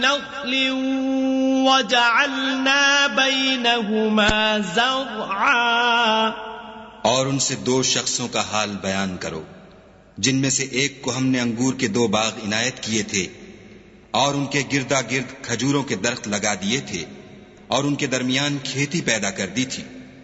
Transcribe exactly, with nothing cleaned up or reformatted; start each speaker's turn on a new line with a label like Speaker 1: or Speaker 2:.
Speaker 1: नख़्ल वजअलना बैनहुमा ज़रआ।
Speaker 2: और उनसे दो शख्सों का हाल बयान करो जिनमें से एक को हमने अंगूर के दो बाग इनायत किए थे और उनके गिरदा गिर्द खजूरों के दरख्त लगा दिए थे और उनके दरमियान खेती पैदा कर दी थी।